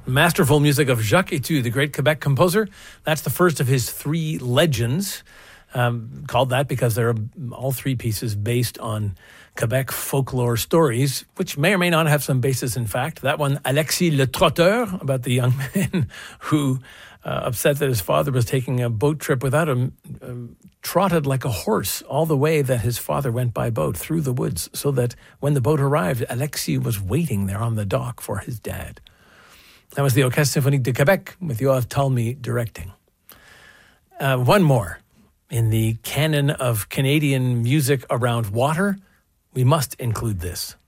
Masterful music of Jacques Etu, the great Quebec composer. That's the first of his three legends, called that because they're all three pieces based on Quebec folklore stories, which may or may not have some basis in fact. That one, Alexis Le Trotteur, about the young man who, upset that his father was taking a boat trip without him, trotted like a horse all the way that his father went by boat through the woods, so that when the boat arrived, Alexis was waiting there on the dock for his dad. That was the Orchestre Symphonique de Québec with Yoav Talmy directing. One more. In the canon of Canadian music around water, we must include this.